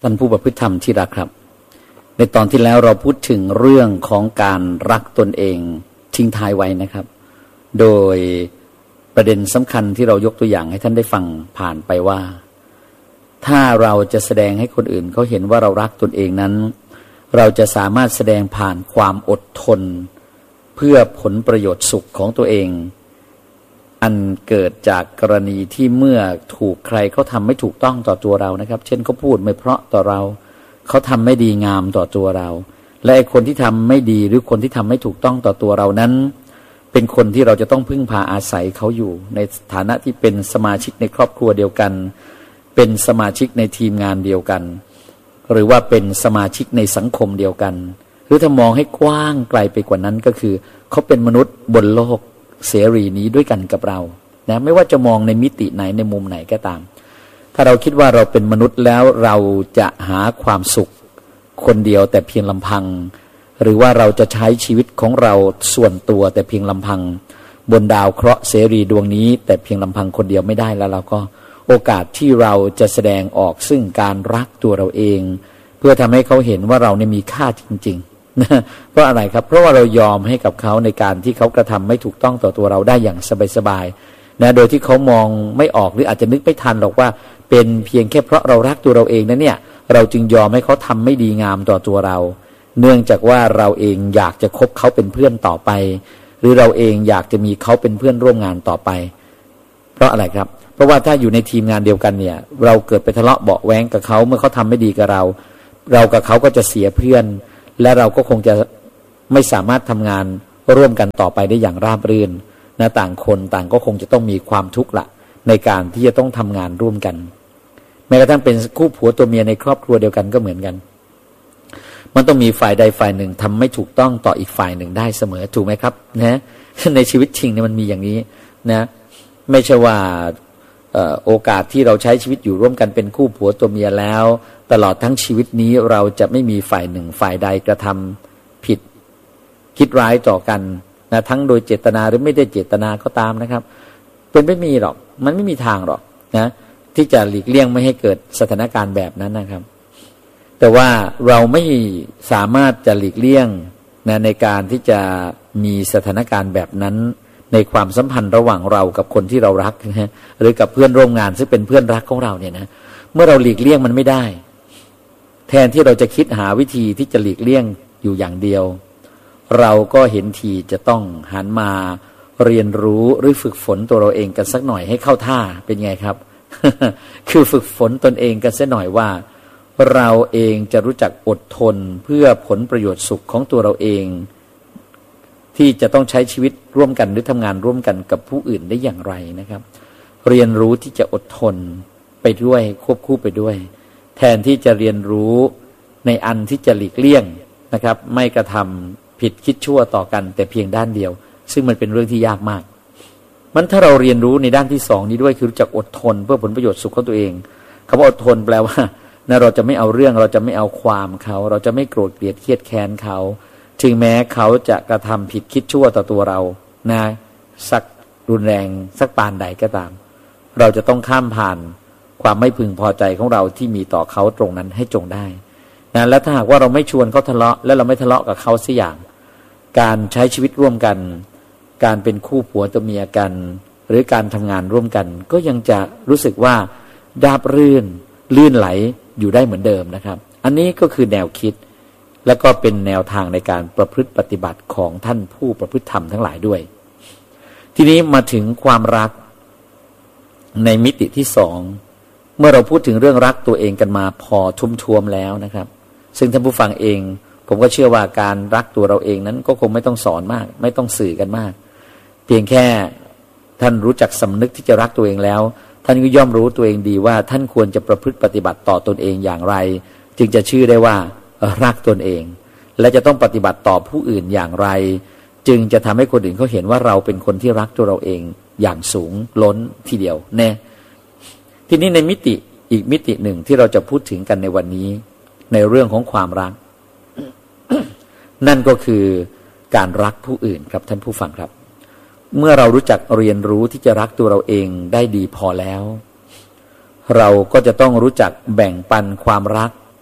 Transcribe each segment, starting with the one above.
ท่านผู้ประพฤติธรรมที่รักครับในตอนที่แล้วเราพูดถึงเรื่องของการรักตนเองทิ้งท้ายไว้นะครับโดยประเด็นสำคัญที่เรายกตัวอย่างให้ท่านได้ฟังผ่านไปว่าถ้าเราจะแสดงให้คนอื่นเขาเห็นว่าเรารักตนเองนั้นเราจะสามารถแสดงผ่านความอดทนเพื่อผลประโยชน์สุขของตัวเองอันเกิดจากกรณีที่เมื่อถูกใครเขาทำไม่ถูกต้องต่อตัวเรานะครับเช่นเขาพูดไม่เพราะต่อเราเขาทำไม่ดีงามต่อตัวเราและไอ้คนที่ทำไม่ดีหรือคนที่ทำไม่ถูกต้องต่อตัวเรานั้นเป็นคนที่เราจะต้องพึ่งพาอาศัยเขาอยู่ในฐานะที่เป็นสมาชิกในครอบครัวเดียวกันเป็นสมาชิกในทีมงานเดียวกันหรือว่าเป็นสมาชิกในสังคมเดียวกันหรือถ้ามองให้กว้างไกลไปกว่านั้นก็คือเขาเป็นมนุษย์บนโลกเสรีนี้ด้วยกันกับเรานะไม่ว่าจะมองในมิติไหนในมุมไหนก็ตามถ้าเราคิดว่าเราเป็นมนุษย์แล้วเราจะหาความสุขคนเดียวแต่เพียงลำพังหรือว่าเราจะใช้ชีวิตของเราส่วนตัวแต่เพียงลำพังบนดาวเคราะห์เสรีดวงนี้แต่เพียงลำพังคนเดียวไม่ได้แล้วเราก็โอกาสที่เราจะแสดงออกซึ่งการรักตัวเราเองเพื่อทำให้เขาเห็นว่าเราเนี่ยมีค่าจริงๆนะเพราะอะไรครับเพราะว่าเรายอมให้กับเขาในการที่เขากระทำไม่ถูกต้องต่อตัวเราได้อย่างสบายๆนะโดยที่เขามองไม่ออกหรืออาจจะนึกไม่ทันหรอกว่าเป็นเพียงแค่เพราะเรารักตัวเราเองนะเนี่ยเราจึงยอมให้เขาทำไม่ดีงามต่อตัวเราเนื่องจากว่าเราเองอยากจะคบเขาเป็นเพื่อนต่อไปหรือเราเองอยากจะมีเขาเป็นเพื่อนร่วมงานต่อไปเพราะอะไรครับเพราะว่าถ้าอยู่ในทีมงานเดียวกันเนี่ยเราเกิดไปทะเลาะเบาะแว้งกับเขาเมื่อเขาทำไม่ดีกับเรากับเขาก็จะเสียเพื่อนและเราก็คงจะไม่สามารถทำงานร่วมกันต่อไปได้อย่างราบรื่นนะต่างคนต่างก็คงจะต้องมีความทุกข์ละในการที่จะต้องทำงานร่วมกันแม้กระทั่งเป็นคู่ผัวตัวเมียในครอบครัวเดียวกันก็เหมือนกันมันต้องมีฝ่ายใดฝ่ายหนึ่งทำไม่ถูกต้องต่ออีกฝ่ายหนึ่งได้เสมอถูกไหมครับนะในชีวิตจริงเนี่ยมันมีอย่างนี้นะไม่ใช่ว่าโอกาสที่เราใช้ชีวิตอยู่ร่วมกันเป็นคู่ผัวตัวเมียแล้วตลอดทั้งชีวิตนี้เราจะไม่มีฝ่ายหนึ่งฝ่ายใดกระทำผิดคิดร้ายต่อกันนะทั้งโดยเจตนาหรือไม่ได้เจตนาก็ตามนะครับเป็นไม่มีหรอกมันไม่มีทางหรอกนะที่จะหลีกเลี่ยงไม่ให้เกิดสถานการณ์แบบนั้นนะครับแต่ว่าเราไม่สามารถจะหลีกเลี่ยงนะในการที่จะมีสถานการณ์แบบนั้นในความสัมพันธ์ระหว่างเรากับคนที่เรารักนะหรือกับเพื่อนร่วมงานซึ่งเป็นเพื่อนรักของเราเนี่ยนะเมื่อเราหลีกเลี่ยงมันไม่ได้แทนที่เราจะคิดหาวิธีที่จะหลีกเลี่ยงอยู่อย่างเดียวเราก็เห็นทีจะต้องหันมาเรียนรู้หรือฝึกฝนตัวเราเองกันสักหน่อยให้เข้าท่าเป็นไงครับ คือฝึกฝนตนเองกันสักหน่อยว่าเราเองจะรู้จักอดทนเพื่อผลประโยชน์สุขของตัวเราเองที่จะต้องใช้ชีวิตร่วมกันหรือทำงานร่วมกันกับผู้อื่นได้อย่างไรนะครับเรียนรู้ที่จะอดทนไปด้วยควบคู่ไปด้วยแทนที่จะเรียนรู้ในอันที่จะหลีกเลี่ยงนะครับไม่กระทำผิดคิดชั่วต่อกันแต่เพียงด้านเดียวซึ่งมันเป็นเรื่องที่ยากมากมันถ้าเราเรียนรู้ในด้านที่สองนี้ด้วยคือรู้จักอดทนเพื่อผลประโยชน์สุขของตัวเองคำว่าอดทนแปลว่านะเราจะไม่เอาเรื่องเราจะไม่เอาความเขาเราจะไม่โกรธเกลียดเครียดแค้นเขาถึงแม้เขาจะกระทำผิดคิดชั่วต่อตัวเรานะสักรุนแรงสักปานใดก็ตามเราจะต้องข้ามผ่านความไม่พึงพอใจของเราที่มีต่อเขาตรงนั้นให้จงได้นะและถ้าหากว่าเราไม่ชวนเขาทะเลาะและเราไม่ทะเลาะกับเขาสักอย่างการใช้ชีวิตร่วมกันการเป็นคู่ผัวตัวเมียกันหรือการทำงานร่วมกันก็ยังจะรู้สึกว่าราบรื่นลื่นไหลอยู่ได้เหมือนเดิมนะครับอันนี้ก็คือแนวคิดและก็เป็นแนวทางในการประพฤติปฏิบัติของท่านผู้ประพฤติธรรมทั้งหลายด้วยทีนี้มาถึงความรักในมิติที่สองเมื่อเราพูดถึงเรื่องรักตัวเองกันมาพอทุ่มๆแล้วนะครับซึ่งท่านผู้ฟังเองผมก็เชื่อว่าการรักตัวเราเองนั้นก็คงไม่ต้องสอนมากไม่ต้องสื่อกันมากเพียงแค่ท่านรู้จักสำนึกที่จะรักตัวเองแล้วท่านก็ย่อมรู้ตัวเองดีว่าท่านควรจะประพฤติปฏิบัติต่อตนเองอย่างไรจึงจะชื่อได้ว่ารักตนเองและจะต้องปฏิบัติต่อผู้อื่นอย่างไรจึงจะทำให้คนอื่นเขาเห็นว่าเราเป็นคนที่รักตัวเราเองอย่างสูงล้นทีเดียวแน่ทีนี้ในมิติอีกมิติหนึ่งที่เราจะพูดถึงกันในวันนี้ในเรื่องของความรัก นั่นก็คือการรักผู้อื่นครับท่านผู้ฟังครับเมื่อเรารู้จักเรียนรู้ที่จะรักตัวเราเองได้ดีพอแล้วเราก็จะต้องรู้จักแบ่งปันความรัก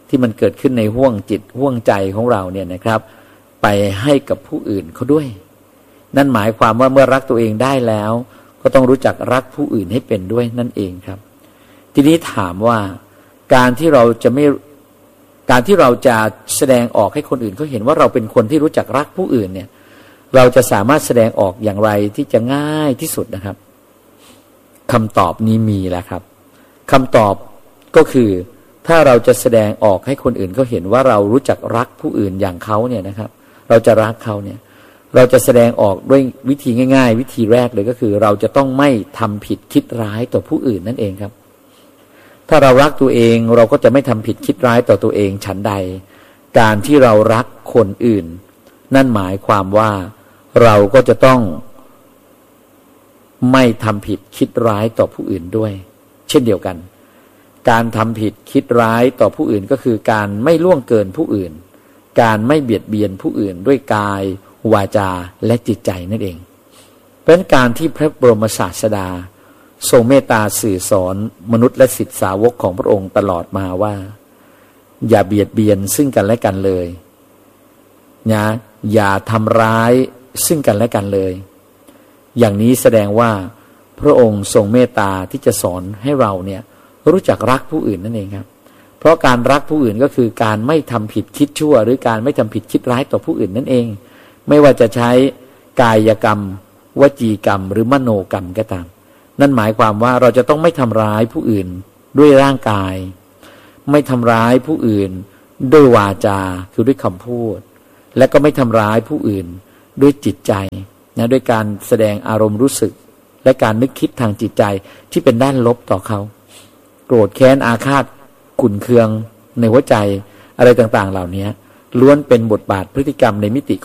ที่มันเกิดขึ้นในห้วงจิตห้วงใจของเราเนี่ยนะครับไปให้กับผู้อื่นเขาด้วยนั่นหมายความว่าเมื่อรักตัวเองได้แล้วก็ต้องรู้จักรักผู้อื่นให้เป็นด้วยนั่นเองครับทีนี้ถามว่าการที่เราจะแสดงออกให้คนอื่นเขาเห็นว่าเราเป็นคนที่รู้จักรักผู้อื่นเนี่ยเราจะสามารถแสดงออกอย่างไรที่จะง่ายที่สุดนะครับคำตอบนี้มีแล้วครับคำตอบก็คือถ้าเราจะแสดงออกให้คนอื่นเขาเห็นว่าเรารู้จักรักผู้อื่นอย่างเขาเนี่ยนะครับเราจะรักเขาเนี่ยเราจะแสดงออกด้วยวิธีง่ายๆวิธีแรกเลยก็คือเราจะต้องไม่ทำผิดคิดร้ายต่อผู้อื่นนั่นเองครับถ้าเรารักตัวเองเราก็จะไม่ทำผิดคิดร้ายต่อตัวเองฉันใดการที่เรารักคนอื่นนั่นหมายความว่าเราก็จะต้องไม่ทำผิดคิดร้ายต่อผู้อื่นด้วยเช่นเดียวกันการทำผิดคิดร้ายต่อผู้อื่นก็คือการไม่ล่วงเกินผู้อื่นการไม่เบียดเบียนผู้อื่นด้วยกายวาจาและจิตใจนั่นเองเป็นการที่พระบรมศาสดาทรงเมตตาสื่อสอนมนุษย์และศิษย์สาวกของพระองค์ตลอดมาว่าอย่าเบียดเบียนซึ่งกันและกันเลยนะอย่าทำร้ายซึ่งกันและกันเลยอย่างนี้แสดงว่าพระองค์ทรงเมตตาที่จะสอนให้เราเนี่ยรู้จักรักผู้อื่นนั่นเองครับเพราะการรักผู้อื่นก็คือการไม่ทำผิดคิดชั่วหรือการไม่ทำผิดคิดร้ายต่อผู้อื่นนั่นเองไม่ว่าจะใช้กายกรรมวจีกรรมหรือมโนกรรมก็ตามนั่นหมายความว่าเราจะต้องไม่ทำร้ายผู้อื่นด้วยร่างกายไม่ทำร้ายผู้อื่นด้วยวาจาคือด้วยคำพูดและก็ไม่ทำร้ายผู้อื่นด้วยจิตใจนะด้วยการแสดงอารมณ์รู้สึกและการนึกคิดทางจิตใจที่เป็นด้านลบต่อเขาโกรธแค้นอาฆาตขุ่นเคืองในหัวใจอะไรต่างๆเหล่านี้ล้วนเป็นบทบาทพฤติกรรมในมิติ